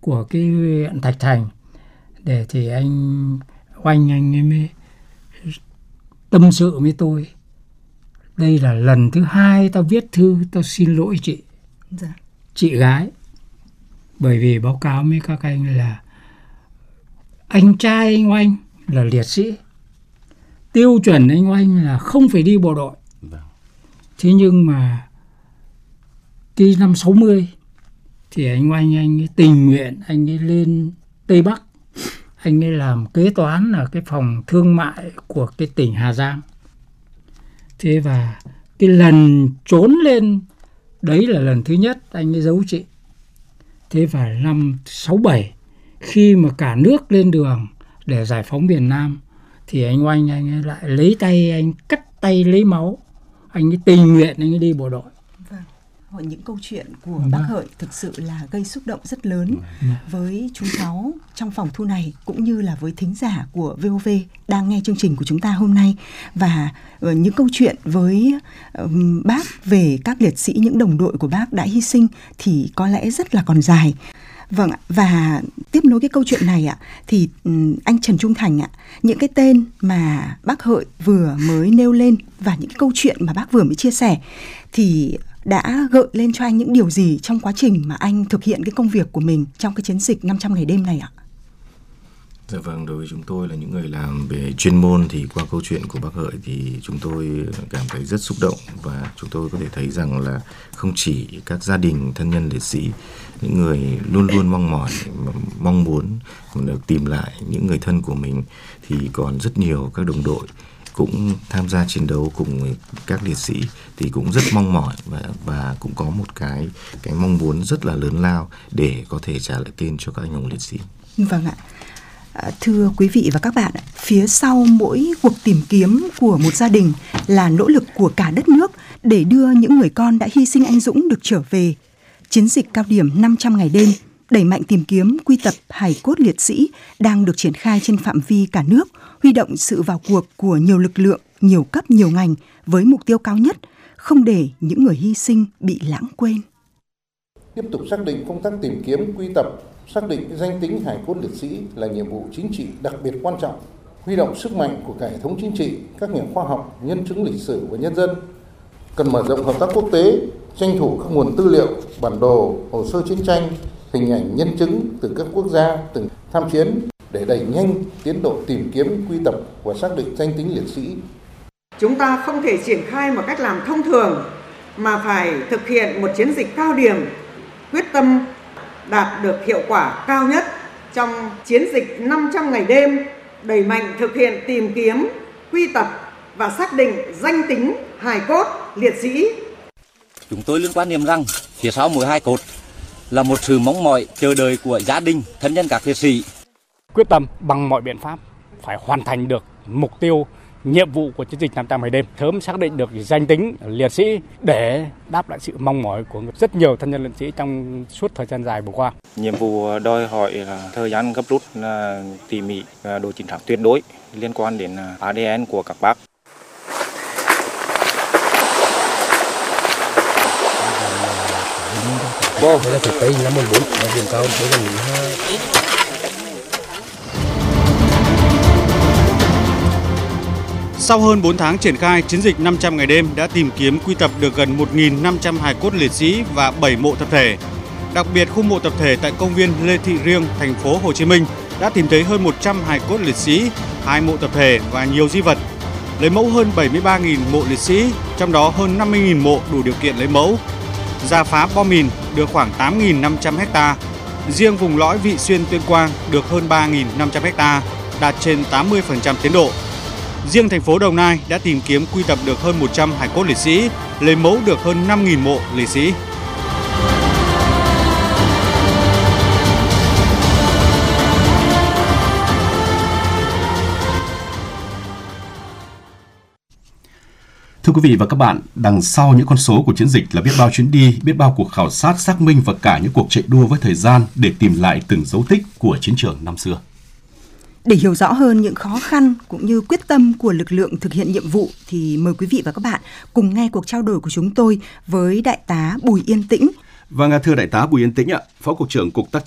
của cái huyện Thạch Thành, để thì anh Oanh anh ấy mới tâm sự với tôi. Đây là lần thứ 2 tao viết thư tao xin lỗi chị. Dạ. Chị gái. Bởi vì báo cáo với các anh là anh trai anh Oanh là liệt sĩ, tiêu chuẩn anh Oanh là không phải đi bộ đội. Thế nhưng mà cái năm 60 thì anh Oanh anh ấy tình nguyện, anh ấy lên Tây Bắc, anh ấy làm kế toán ở cái phòng thương mại của cái tỉnh Hà Giang. Thế và cái lần trốn lên đấy là lần thứ nhất anh ấy giấu chị. Thế và năm 67 khi mà cả nước lên đường để giải phóng miền Nam thì anh Oanh anh ấy lại lấy tay, anh cắt tay lấy máu, anh ấy tình nguyện anh ấy đi bộ đội. Vâng. Những câu chuyện của bác Hợi thực sự là gây xúc động rất lớn với chúng cháu trong phòng thu này, cũng như là với thính giả của VOV đang nghe chương trình của chúng ta hôm nay. Và những câu chuyện với bác về các liệt sĩ, những đồng đội của bác đã hy sinh thì có lẽ rất là còn dài. Vâng ạ, và tiếp nối cái câu chuyện này ạ, thì anh Trần Trung Thành ạ, những cái tên mà bác Hợi vừa mới nêu lên và những câu chuyện mà bác vừa mới chia sẻ thì đã gợi lên cho anh những điều gì trong quá trình mà anh thực hiện cái công việc của mình trong cái chiến dịch 500 ngày đêm này ạ? Dạ vâng, đối với chúng tôi là những người làm về chuyên môn thì qua câu chuyện của bác Hợi thì chúng tôi cảm thấy rất xúc động, và chúng tôi có thể thấy rằng là không chỉ các gia đình thân nhân liệt sĩ, những người luôn luôn mong muốn được tìm lại những người thân của mình, thì còn rất nhiều các đồng đội cũng tham gia chiến đấu cùng các liệt sĩ thì cũng rất mong mỏi và cũng có một cái mong muốn rất là lớn lao để có thể trả lại tên cho các anh hùng liệt sĩ. Vâng ạ. Thưa quý vị và các bạn, phía sau mỗi cuộc tìm kiếm của một gia đình là nỗ lực của cả đất nước để đưa những người con đã hy sinh anh dũng được trở về. Chiến dịch cao điểm 500 ngày đêm đẩy mạnh tìm kiếm quy tập hài cốt liệt sĩ đang được triển khai trên phạm vi cả nước, huy động sự vào cuộc của nhiều lực lượng, nhiều cấp, nhiều ngành với mục tiêu cao nhất, không để những người hy sinh bị lãng quên. Tiếp tục xác định công tác tìm kiếm, quy tập, xác định danh tính hài cốt liệt sĩ là nhiệm vụ chính trị đặc biệt quan trọng, huy động sức mạnh của cả hệ thống chính trị, các nhà khoa học, nhân chứng lịch sử và nhân dân. Cần mở rộng hợp tác quốc tế, tranh thủ các nguồn tư liệu, bản đồ, hồ sơ chiến tranh, hình ảnh nhân chứng từ các quốc gia từng tham chiến để đẩy nhanh tiến độ tìm kiếm, quy tập và xác định danh tính liệt sĩ. Chúng ta không thể triển khai một cách làm thông thường mà phải thực hiện một chiến dịch cao điểm, quyết tâm đạt được hiệu quả cao nhất trong chiến dịch 500 ngày đêm, đẩy mạnh thực hiện tìm kiếm, quy tập và xác định danh tính hài cốt liệt sĩ. Chúng tôi luôn quan niệm rằng phía sau mỗi hài cốt là một sự mong mỏi chờ đợi của gia đình, thân nhân các liệt sĩ. Quyết tâm bằng mọi biện pháp phải hoàn thành được mục tiêu, nhiệm vụ của chiến dịch 500 ngày đêm, sớm xác định được danh tính liệt sĩ để đáp lại sự mong mỏi của rất nhiều thân nhân liệt sĩ trong suốt thời gian dài vừa qua. Nhiệm vụ đòi hỏi là thời gian gấp rút, là tỉ mỉ và độ chính xác tuyệt đối liên quan đến ADN của các bác. Đây là thực tế năm 14 ở vùng cao, đây là 12. Sau hơn 4 tháng triển khai, chiến dịch 500 ngày đêm đã tìm kiếm quy tập được gần 1.500 hài cốt liệt sĩ và 7 mộ tập thể. Đặc biệt, khu mộ tập thể tại công viên Lê Thị Riêng, thành phố Hồ Chí Minh đã tìm thấy hơn 100 hài cốt liệt sĩ, 2 mộ tập thể và nhiều di vật. Lấy mẫu hơn 73.000 mộ liệt sĩ, trong đó hơn 50.000 mộ đủ điều kiện lấy mẫu. Rà phá bom mìn được khoảng 8.500 ha. Riêng vùng lõi Vị Xuyên Tuyên Quang được hơn 3.500 ha, đạt trên 80% tiến độ. Riêng thành phố Đồng Nai đã tìm kiếm quy tập được hơn 100 hài cốt liệt sĩ, lấy mẫu được hơn 5.000 mộ liệt sĩ. Thưa quý vị và các bạn, đằng sau những con số của chiến dịch là biết bao chuyến đi, biết bao cuộc khảo sát, xác minh và cả những cuộc chạy đua với thời gian để tìm lại từng dấu tích của chiến trường năm xưa. Để hiểu rõ hơn những khó khăn cũng như quyết tâm của lực lượng thực hiện nhiệm vụ thì mời quý vị và các bạn cùng nghe cuộc trao đổi của chúng tôi với Đại tá Bùi Yên Tĩnh. Vâng, thưa Đại tá Bùi Yên Tĩnh ạ, Phó Cục trưởng Cục Tác